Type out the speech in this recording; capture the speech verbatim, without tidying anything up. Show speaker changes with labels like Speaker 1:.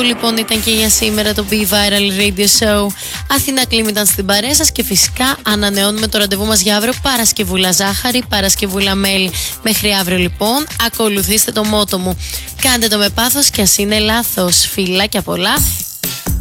Speaker 1: λοιπόν ήταν και για σήμερα το Be Viral Radio Show. Αθηνά Κλίμ ήταν στην παρέα σας και φυσικά ανανεώνουμε το ραντεβού μας για αύριο. Παρασκευούλα ζάχαρη, Παρασκευούλα μέλι. Μέχρι αύριο λοιπόν, ακολουθήστε το μότο μου. Κάντε το με πάθος και ας είναι λάθος. Φιλάκια πολλά.